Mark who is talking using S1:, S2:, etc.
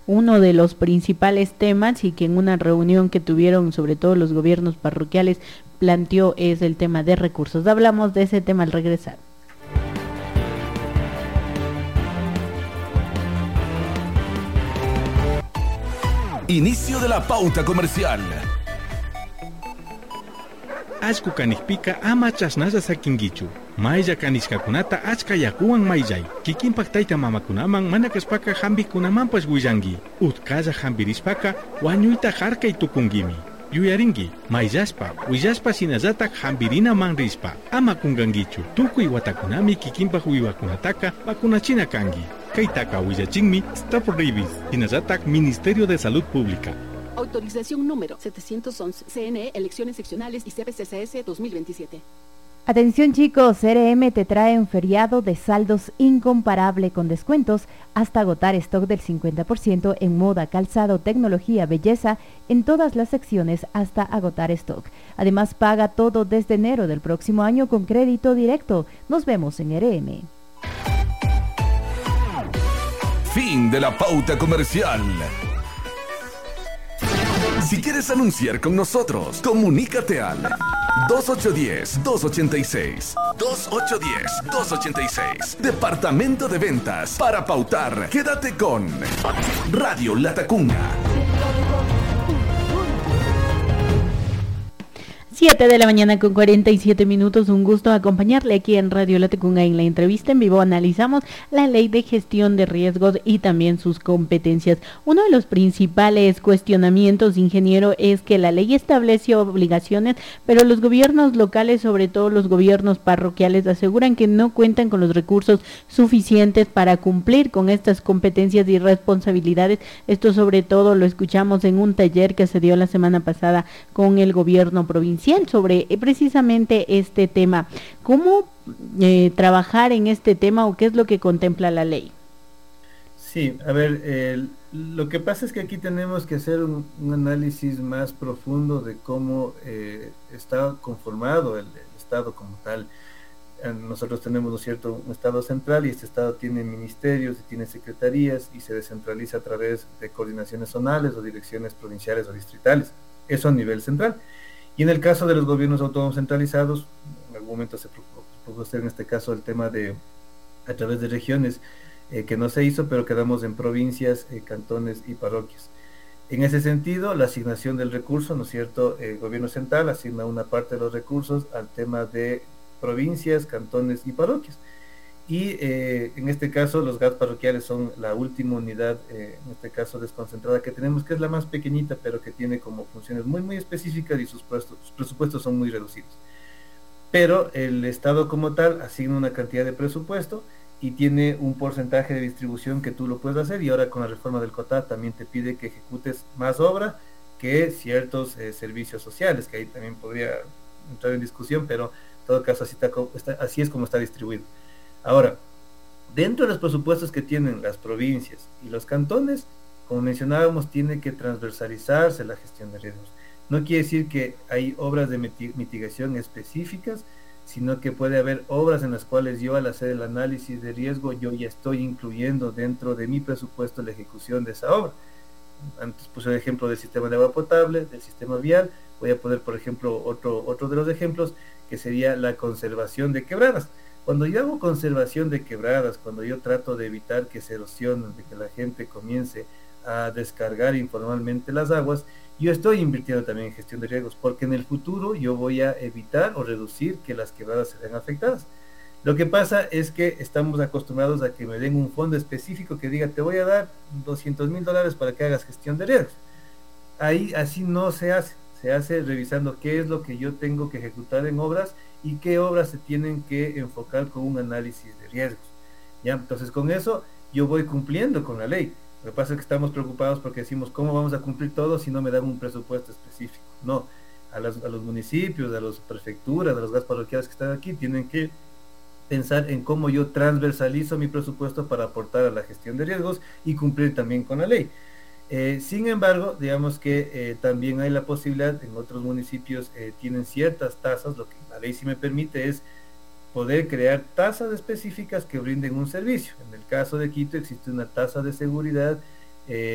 S1: uno de los principales temas y que en una reunión que tuvieron sobre todo los gobiernos parroquiales planteó es el tema de recursos. Hablamos de ese tema al regresar.
S2: Inicio de la pauta comercial.
S3: Ashku kanishpika ama chasnalla sakingichu. Maylla kanishkakunata achka yakuwan mayllay. Kikinpak tayta mamakunaman mana kashpaka hambikunamanpas willangi. Utkalla hambirishpaka wañuyta harkay tukungimi. Yuyaringi, mayllashpa, willashpa sinallatak hambirina manrispa. Ama kungangichu. Tukuy watakunami kikinpak wiwakunataka vakunachina kangi. Kaytaka willachinmi Stop Rabies. Sinallatak Ministerio de Salud Pública.
S4: Autorización número 711. CNE, Elecciones Seccionales y CPCCS 2027.
S5: Atención chicos, CRM te trae un feriado de saldos incomparable con descuentos hasta agotar stock del 50% en moda, calzado, tecnología, belleza, en todas las secciones hasta agotar stock. Además paga todo desde enero del próximo año con crédito directo. Nos vemos en RM.
S2: Fin de la pauta comercial. Si quieres anunciar con nosotros, comunícate al 2810-286. 2810-286. Departamento de Ventas. Para pautar, quédate con Radio Latacunga.
S1: 7 de la mañana con 47 minutos, un gusto acompañarle aquí en Radio Latacunga. En la entrevista en vivo analizamos la ley de gestión de riesgos y también sus competencias. Uno de los principales cuestionamientos, ingeniero, es que la ley establece obligaciones, pero los gobiernos locales, sobre todo los gobiernos parroquiales, aseguran que no cuentan con los recursos suficientes para cumplir con estas competencias y responsabilidades. Esto sobre todo lo escuchamos en un taller que se dio la semana pasada con el gobierno provincial sobre precisamente este tema. ¿Cómo trabajar en este tema o qué es lo que contempla la ley?
S6: Sí, a ver, lo que pasa es que aquí tenemos que hacer un análisis más profundo de cómo está conformado el Estado como tal. Nosotros tenemos, ¿no es cierto?, un Estado central, y este Estado tiene ministerios y tiene secretarías y se descentraliza a través de coordinaciones zonales o direcciones provinciales o distritales. Eso a nivel central. Y en el caso de los gobiernos autónomos centralizados, en algún momento se propuso hacer en este caso el tema de a través de regiones, que no se hizo, pero quedamos en provincias, cantones y parroquias. En ese sentido, la asignación del recurso, ¿no es cierto?, el gobierno central asigna una parte de los recursos al tema de provincias, cantones y parroquias. Y en este caso los GAT parroquiales son la última unidad, en este caso desconcentrada que tenemos, que es la más pequeñita, pero que tiene como funciones muy muy específicas y sus presupuestos son muy reducidos. Pero el Estado como tal asigna una cantidad de presupuesto y tiene un porcentaje de distribución que tú lo puedes hacer, y ahora con la reforma del COTA también te pide que ejecutes más obra que ciertos servicios sociales, que ahí también podría entrar en discusión, pero en todo caso así es como está distribuido. Ahora, dentro de los presupuestos que tienen las provincias y los cantones, como mencionábamos, tiene que transversalizarse la gestión de riesgos. No quiere decir que hay obras de mitigación específicas, sino que puede haber obras en las cuales yo, al hacer el análisis de riesgo, yo ya estoy incluyendo dentro de mi presupuesto la ejecución de esa obra. Antes puse el ejemplo del sistema de agua potable, del sistema vial. Voy a poner, por ejemplo, otro de los ejemplos, que sería la conservación de quebradas. Cuando yo hago conservación de quebradas, cuando yo trato de evitar que se erosionen, de que la gente comience a descargar informalmente las aguas, yo estoy invirtiendo también en gestión de riesgos, porque en el futuro yo voy a evitar o reducir que las quebradas se vean afectadas. Lo que pasa es que estamos acostumbrados a que me den un fondo específico que diga, te voy a dar $200,000 para que hagas gestión de riesgos. Ahí así no se hace. Se hace revisando qué es lo que yo tengo que ejecutar en obras y qué obras se tienen que enfocar con un análisis de riesgos. ¿Ya? Entonces con eso yo voy cumpliendo con la ley. Lo que pasa es que estamos preocupados porque decimos, ¿cómo vamos a cumplir todo si no me dan un presupuesto específico? No, a los municipios, a las prefecturas, a los GAS parroquiales que están aquí, tienen que pensar en cómo yo transversalizo mi presupuesto para aportar a la gestión de riesgos y cumplir también con la ley. Sin embargo, digamos que también hay la posibilidad, en otros municipios tienen ciertas tasas, lo que la ley sí me permite es poder crear tasas específicas que brinden un servicio. En el caso de Quito existe una tasa de seguridad